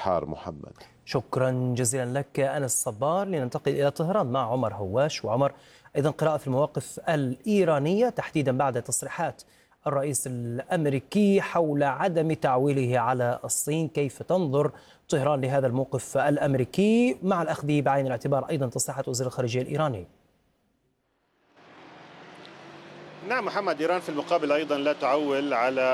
البحار. محمد، شكرا جزيلا لك أنس صبار. لننتقل إلى طهران مع عمر هواش. وعمر، أيضا قراءة في المواقف الإيرانية تحديدا بعد تصريحات الرئيس الأمريكي حول عدم تعويله على الصين. كيف تنظر طهران لهذا الموقف الأمريكي مع الأخذ بعين الاعتبار أيضا تصريحات وزير الخارجية الإيراني؟ نعم محمد، إيران في المقابل أيضا لا تعول على